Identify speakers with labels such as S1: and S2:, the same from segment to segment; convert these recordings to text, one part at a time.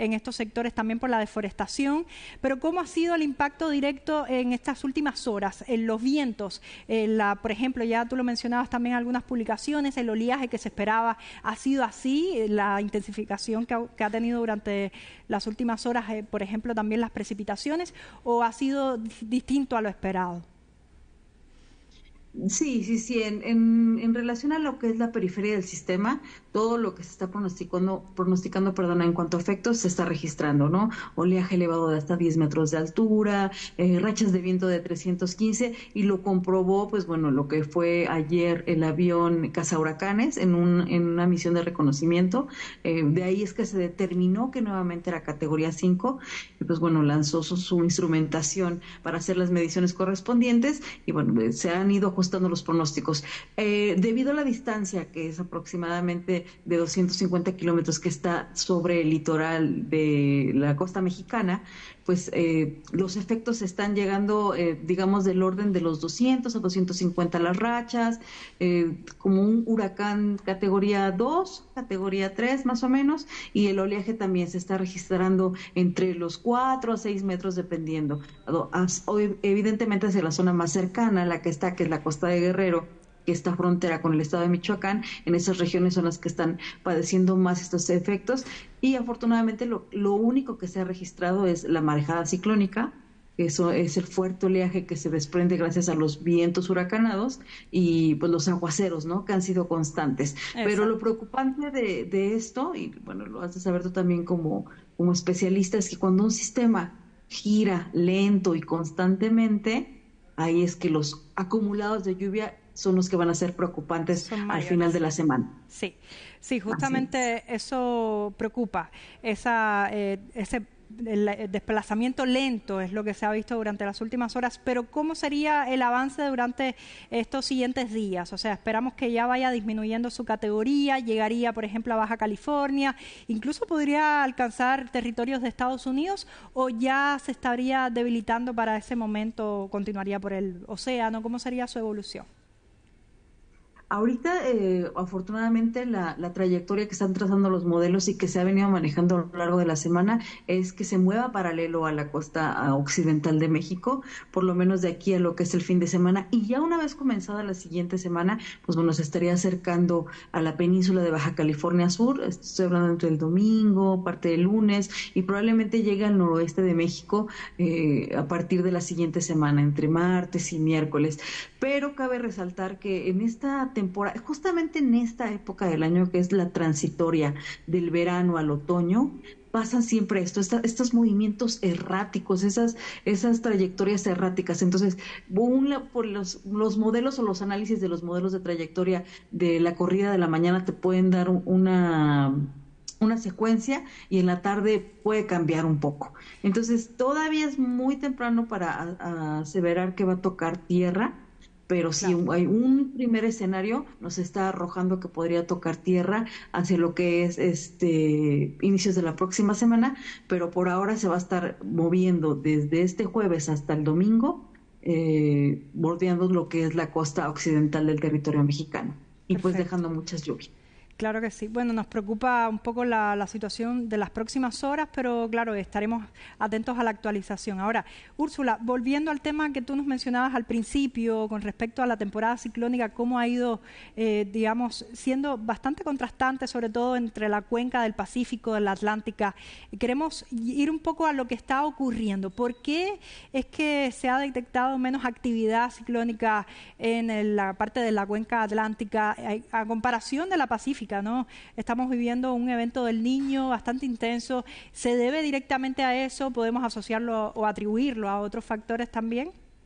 S1: en estos sectores también por la deforestación, pero ¿cómo ha sido el impacto directo en estas últimas horas, en los vientos? Por ejemplo, ya tú lo mencionabas también en algunas publicaciones, el oleaje que se esperaba ha sido así, la intensificación que ha tenido durante las últimas horas, por ejemplo, también las precipitaciones, ¿o ha sido distinto a lo esperado?
S2: Sí, sí, sí. En relación a lo que es la periferia del sistema, todo lo que se está pronosticando, perdón, en cuanto a efectos, se está registrando, ¿no? Oleaje elevado de hasta 10 metros de altura, rachas de viento de 315, y lo comprobó, pues bueno, lo que fue ayer el avión cazahuracanes en una misión de reconocimiento. De ahí es que se determinó que nuevamente era categoría 5, y pues bueno, lanzó su instrumentación para hacer las mediciones correspondientes, y bueno, se han ido ajustando los pronósticos. Debido a la distancia, que es aproximadamente de 250 kilómetros, que está sobre el litoral de la costa mexicana, pues los efectos están llegando, digamos, del orden de los 200 a 250 las rachas, como un huracán categoría 2, categoría 3 más o menos, y el oleaje también se está registrando entre los 4 a 6 metros dependiendo. Evidentemente hacia la zona más cercana, la que está, que es la costa de Guerrero, que está frontera con el estado de Michoacán, en esas regiones son las que están padeciendo más estos efectos, y afortunadamente lo único que se ha registrado es la marejada ciclónica. Eso es el fuerte oleaje que se desprende gracias a los vientos huracanados y pues los aguaceros, ¿no? Que han sido constantes. Pero lo
S1: Exacto.
S2: preocupante de esto, y bueno, lo has de saber tú también como especialista, es que cuando un sistema gira lento y constantemente, ahí es que los acumulados de lluvia son los que van a ser preocupantes
S1: Son
S2: al final de
S1: mayores.
S2: la semana.
S1: Sí, sí,
S2: Así es.
S1: justamente eso preocupa. Ese el desplazamiento lento es lo que se ha visto durante las últimas horas, pero ¿cómo sería el avance durante estos siguientes días? O sea, esperamos que ya vaya disminuyendo su categoría, llegaría, por ejemplo, a Baja California, incluso podría alcanzar territorios de Estados Unidos, o ya se estaría debilitando para ese momento, continuaría por el océano. ¿Cómo sería su evolución?
S2: Ahorita, afortunadamente, la trayectoria que están trazando los modelos y que se ha venido manejando a lo largo de la semana es que se mueva paralelo a la costa occidental de México, por lo menos de aquí a lo que es el fin de semana. Y ya una vez comenzada la siguiente semana, pues bueno, se estaría acercando a la península de Baja California Sur. Estoy hablando entre el domingo, parte del lunes, y probablemente llegue al noroeste de México a partir de la siguiente semana, entre martes y miércoles. Pero cabe resaltar que en esta temporada, justamente en esta época del año que es la transitoria del verano al otoño, pasa siempre estos movimientos erráticos, esas trayectorias erráticas. Entonces, por los modelos o los análisis de los modelos de trayectoria de la corrida de la mañana te pueden dar una secuencia, y en la tarde puede cambiar un poco. Entonces, todavía es muy temprano para aseverar que va a tocar tierra, pero sí
S1: Claro.
S2: hay un primer escenario nos está arrojando que podría tocar tierra hacia lo que es inicios de la próxima semana, pero por ahora se va a estar moviendo desde este jueves hasta el domingo, bordeando lo que es la costa occidental del territorio mexicano, y pues
S1: Perfecto.
S2: dejando muchas lluvias.
S1: Claro que sí. Bueno, nos preocupa un poco la situación de las próximas horas, pero claro, estaremos atentos a la actualización. Ahora, Úrsula, volviendo al tema que tú nos mencionabas al principio con respecto a la temporada ciclónica, cómo ha ido, digamos, siendo bastante contrastante, sobre todo entre la cuenca del Pacífico, de la Atlántica. Queremos ir un poco a lo que está ocurriendo. ¿Por qué es que se ha detectado menos actividad ciclónica en la parte de la cuenca atlántica a comparación de la Pacífica, ¿no? Estamos viviendo un evento del Niño bastante intenso. ¿Se debe directamente a eso? ¿Podemos asociarlo o atribuirlo a otros factores también?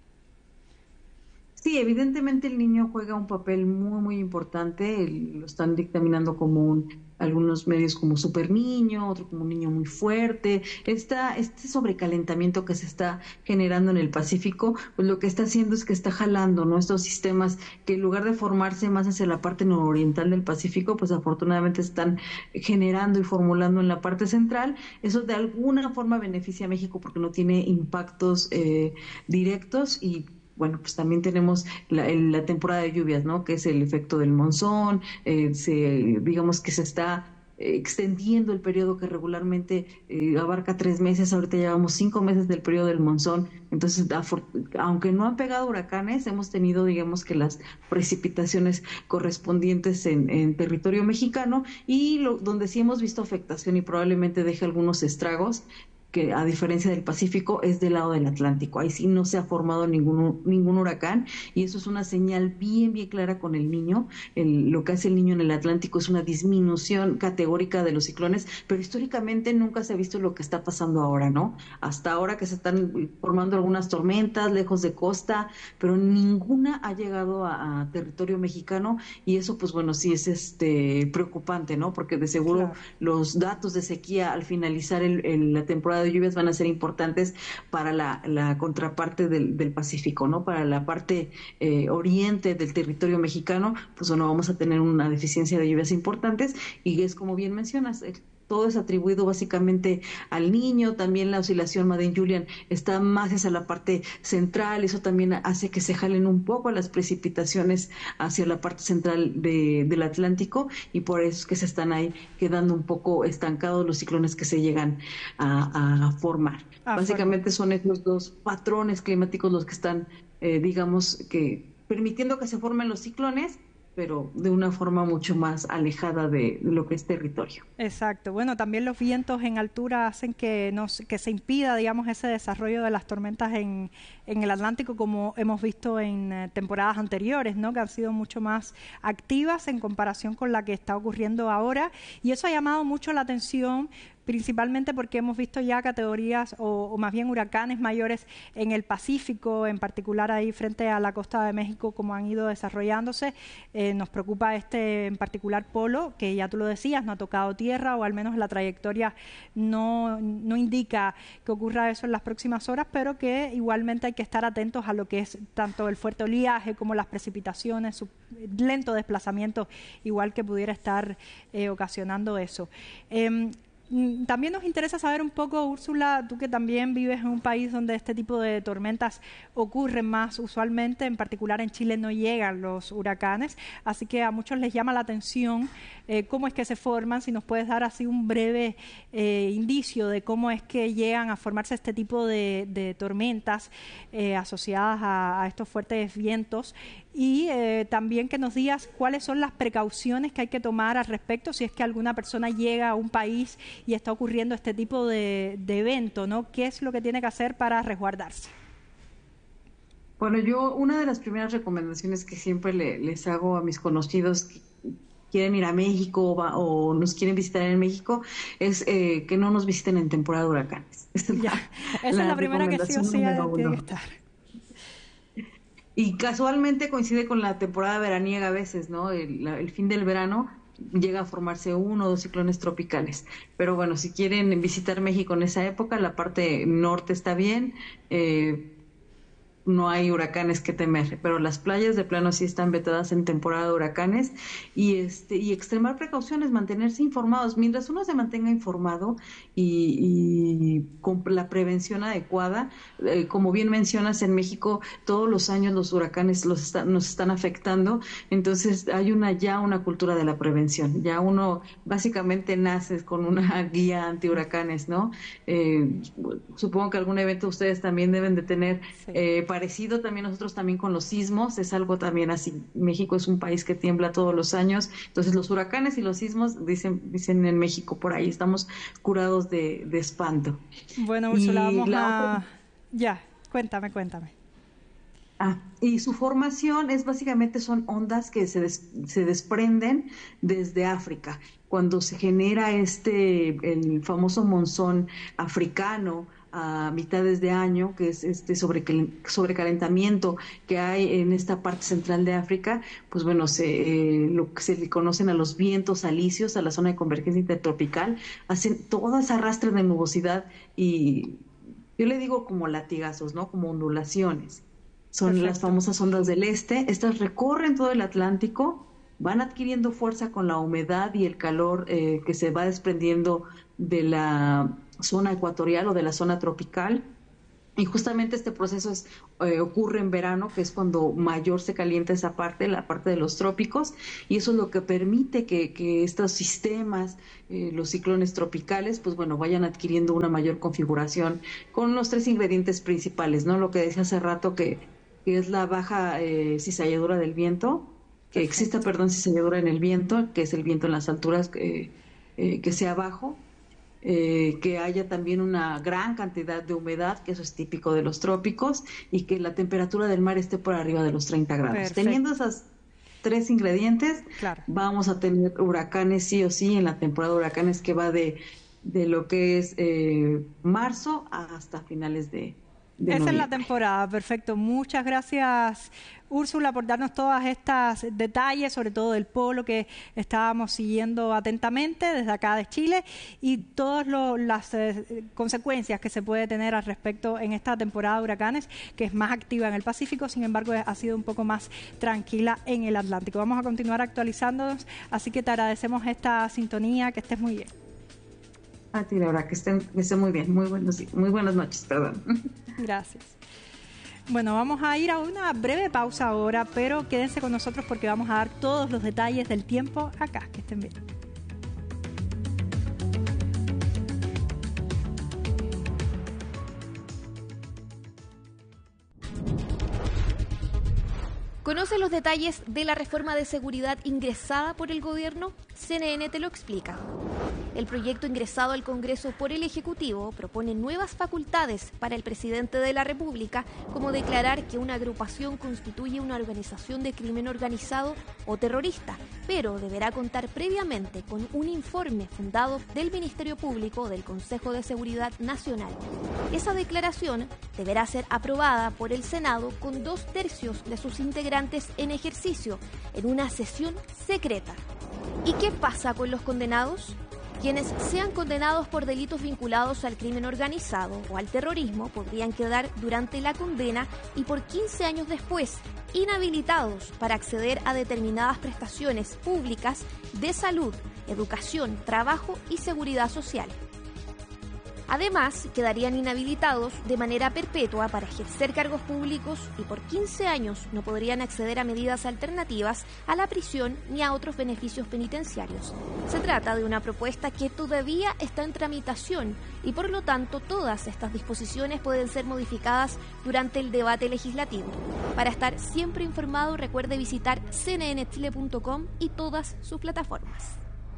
S2: Sí, evidentemente el niño juega un papel muy, muy importante. Lo están dictaminando como algunos medios como super niño, otro como un niño muy fuerte. Este sobrecalentamiento que se está generando en el Pacífico, pues lo que está haciendo es que está jalando, ¿no? Estos sistemas que en lugar de formarse más hacia la parte nororiental del Pacífico, pues afortunadamente están generando y formulando en la parte central. Eso de alguna forma beneficia a México porque no tiene impactos directos. Y bueno, pues también tenemos la temporada de lluvias, ¿no? Que es el efecto del monzón, digamos que se está extendiendo el periodo que regularmente abarca 3 meses. Ahorita llevamos 5 meses del periodo del monzón. Entonces, aunque no han pegado huracanes, hemos tenido, digamos que las precipitaciones correspondientes en territorio mexicano, y donde sí hemos visto afectación y probablemente deje algunos estragos, que a diferencia del Pacífico es del lado del Atlántico. Ahí sí no se ha formado ningún huracán, y eso es una señal bien, bien clara con el niño. Lo que hace el niño en el Atlántico es una disminución categórica de los ciclones, pero históricamente nunca se ha visto lo que está pasando ahora, ¿no? Hasta ahora que se están formando algunas tormentas lejos de costa, pero ninguna ha llegado a territorio mexicano, y eso pues bueno, sí es preocupante, ¿no? Porque de seguro
S1: Claro.
S2: los datos de sequía al finalizar la temporada de lluvias van a ser importantes para la contraparte del Pacífico, ¿no? Para la parte oriente del territorio mexicano, pues bueno, vamos a tener una deficiencia de lluvias importantes, y es como bien mencionas, todo es atribuido básicamente al niño. También la oscilación Madden-Julian está más hacia la parte central, eso también hace que se jalen un poco las precipitaciones hacia la parte central del Atlántico, y por eso es que se están ahí quedando un poco estancados los ciclones que se llegan a formar.
S1: Formar.
S2: Básicamente son esos dos patrones climáticos los que están, digamos, que permitiendo que se formen los ciclones, pero de una forma mucho más alejada de lo que es territorio.
S1: Exacto. Bueno, también los vientos en altura hacen que se impida, digamos, ese desarrollo de las tormentas en el Atlántico, como hemos visto en temporadas anteriores, ¿no? Que han sido mucho más activas en comparación con la que está ocurriendo ahora. Y eso ha llamado mucho la atención, principalmente porque hemos visto ya categorías o más bien huracanes mayores en el Pacífico, en particular ahí frente a la costa de México, como han ido desarrollándose. Nos preocupa en particular Polo, que ya tú lo decías, no ha tocado tierra, o al menos la trayectoria no indica que ocurra eso en las próximas horas, pero que igualmente hay que estar atentos a lo que es tanto el fuerte oleaje como las precipitaciones, su lento desplazamiento, igual que pudiera estar ocasionando eso. También nos interesa saber un poco, Úrsula, tú que también vives en un país donde este tipo de tormentas ocurren más usualmente, en particular en Chile no llegan los huracanes, así que a muchos les llama la atención cómo es que se forman. Si nos puedes dar así un breve indicio de cómo es que llegan a formarse este tipo de tormentas asociadas a estos fuertes vientos, y también que nos digas cuáles son las precauciones que hay que tomar al respecto si es que alguna persona llega a un país y está ocurriendo este tipo de evento, ¿no? ¿Qué es lo que tiene que hacer para resguardarse?
S2: Bueno, una de las primeras recomendaciones que siempre les hago a mis conocidos que quieren ir a México o nos quieren visitar en México es que no nos visiten en temporada de huracanes. Esa es
S1: Ya, esa es
S2: la
S1: la primera que sí o
S2: recomendación
S1: sí
S2: número
S1: tiene que
S2: uno.
S1: estar.
S2: Y casualmente coincide con la temporada veraniega a veces, ¿no? El fin del verano llega a formarse uno o dos ciclones tropicales. Pero bueno, si quieren visitar México en esa época, la parte norte está bien. No hay huracanes que temer, pero las playas de plano sí están vetadas en temporada de huracanes, y extremar precauciones, mantenerse informados. Mientras uno se mantenga informado y con la prevención adecuada, como bien mencionas, en México todos los años los huracanes nos están afectando, entonces hay ya una cultura de la prevención. Ya uno básicamente nace con una guía anti huracanes, ¿no? Supongo que algún evento ustedes también deben de tener
S1: Sí.
S2: parecido. También nosotros también con los sismos, es algo también así. México es un país que tiembla todos los años, entonces los huracanes y los sismos, dicen en México por ahí, estamos curados de espanto.
S1: Bueno, Úrsula,
S2: Y
S1: vamos
S2: la otra,
S1: a... Ya, cuéntame.
S2: y su formación es básicamente son ondas que se desprenden desde África. Cuando se genera el famoso monzón africano a mitades de año, que es este sobrecalentamiento que hay en esta parte central de África, pues bueno, lo que se le conocen a los vientos alisios, a la zona de convergencia intertropical, hacen toda esa arrastre de nubosidad, y yo le digo como latigazos, ¿no? Como ondulaciones. Son las
S1: Perfecto.
S2: famosas ondas del este. Estas recorren todo el Atlántico, van adquiriendo fuerza con la humedad y el calor que se va desprendiendo de la zona ecuatorial o de la zona tropical, Y justamente este proceso ocurre en verano, que es cuando mayor se calienta esa parte, la parte de los trópicos, y eso es lo que permite que estos sistemas, los ciclones tropicales, pues bueno, vayan adquiriendo una mayor configuración con los tres ingredientes principales, ¿no? Lo que decía hace rato que es la baja cizalladura del viento, que exista,
S1: Perfecto.
S2: perdón, cizalladura en el viento, que es el viento en las alturas que sea bajo, que haya también una gran cantidad de humedad, que eso es típico de los trópicos, y que la temperatura del mar esté por arriba de los 30 grados.
S1: Perfecto.
S2: Teniendo esos tres ingredientes,
S1: Claro.
S2: vamos a tener huracanes sí o sí en la temporada de huracanes que va de lo que es marzo hasta finales de
S1: Esa es la
S2: noviembre.
S1: temporada, perfecto. Muchas gracias, Úrsula, por darnos todas estas detalles, sobre todo del polo que estábamos siguiendo atentamente desde acá de Chile y todas las consecuencias que se puede tener al respecto en esta temporada de huracanes, que es más activa en el Pacífico, sin embargo ha sido un poco más tranquila en el Atlántico. Vamos a continuar actualizándonos, así que te agradecemos esta sintonía, que estés muy bien.
S2: A ti, Laura, que estén muy bien, muy buenas noches, perdón.
S1: Gracias. Bueno, vamos a ir a una breve pausa ahora, pero quédense con nosotros porque vamos a dar todos los detalles del tiempo acá. Que estén bien.
S3: ¿Conoce los detalles de la reforma de seguridad ingresada por el gobierno? CNN te lo explica. El proyecto ingresado al Congreso por el Ejecutivo propone nuevas facultades para el presidente de la República, como declarar que una agrupación constituye una organización de crimen organizado o terrorista, pero deberá contar previamente con un informe fundado del Ministerio Público o del Consejo de Seguridad Nacional. Esa declaración deberá ser aprobada por el Senado con 2/3 de sus integrantes en ejercicio, en una sesión secreta. ¿Y qué pasa con los condenados? Quienes sean condenados por delitos vinculados al crimen organizado o al terrorismo podrían quedar durante la condena y por 15 años después inhabilitados para acceder a determinadas prestaciones públicas de salud, educación, trabajo y seguridad social. Además, quedarían inhabilitados de manera perpetua para ejercer cargos públicos y por 15 años no podrían acceder a medidas alternativas a la prisión ni a otros beneficios penitenciarios. Se trata de una propuesta que todavía está en tramitación y por lo tanto todas estas disposiciones pueden ser modificadas durante el debate legislativo. Para estar siempre informado, recuerde visitar cnnchile.com y todas sus plataformas.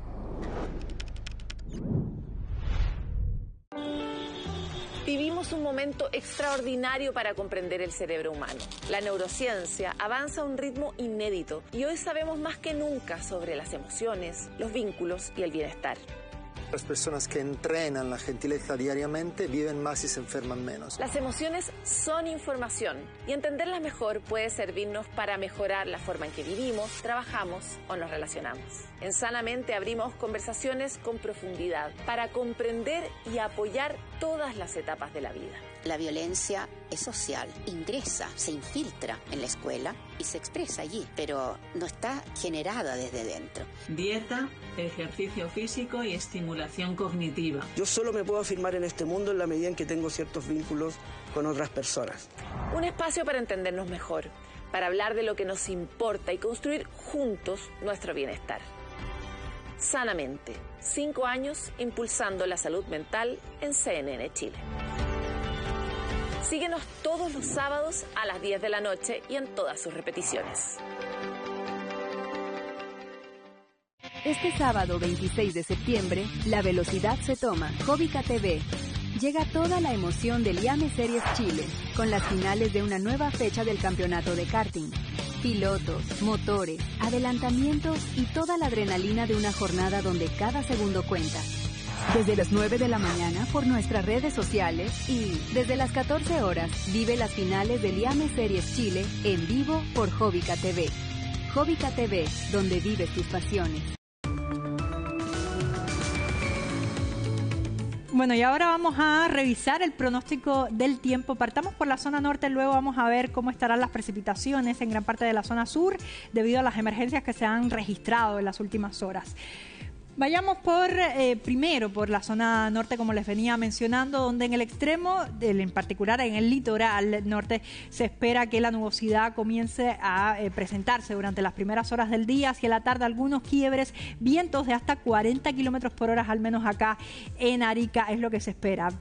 S4: Vivimos un momento extraordinario para comprender el cerebro humano. La neurociencia avanza a un ritmo inédito y hoy sabemos más que nunca sobre las emociones, los vínculos y el bienestar.
S5: Las personas que entrenan la gentileza diariamente viven más y se enferman menos.
S4: Las emociones son información y entenderlas mejor puede servirnos para mejorar la forma en que vivimos, trabajamos o nos relacionamos. En Sanamente abrimos conversaciones con profundidad para comprender y apoyar todas las etapas de la vida.
S6: La violencia es social, ingresa, se infiltra en la escuela y se expresa allí, pero no está generada desde dentro.
S7: Dieta, ejercicio físico y estimulación cognitiva.
S8: Yo solo me puedo afirmar en este mundo en la medida en que tengo ciertos vínculos con otras personas.
S4: Un espacio para entendernos mejor, para hablar de lo que nos importa y construir juntos nuestro bienestar. Sanamente, 5 años impulsando la salud mental en CNN Chile. Síguenos todos los sábados a las 10 de la noche y en todas sus repeticiones.
S9: Este sábado 26 de septiembre, La Velocidad se toma, Jovica TV. Llega toda la emoción del IAME Series Chile, con las finales de una nueva fecha del campeonato de karting. Pilotos, motores, adelantamientos y toda la adrenalina de una jornada donde cada segundo cuenta. Desde las 9 de la mañana por nuestras redes sociales y desde las 14 horas vive las finales del IAME Series Chile en vivo por Jovica TV. Jovica TV, donde vives tus pasiones.
S1: Bueno, y ahora vamos a revisar el pronóstico del tiempo. Partamos por la zona norte, luego vamos a ver cómo estarán las precipitaciones en gran parte de la zona sur debido a las emergencias que se han registrado en las últimas horas. Vayamos primero por la zona norte, como les venía mencionando, donde en el extremo, en particular en el litoral norte, se espera que la nubosidad comience a presentarse durante las primeras horas del día. Hacia la tarde, algunos quiebres, vientos de hasta 40 kilómetros por hora, al menos acá en Arica, es lo que se espera.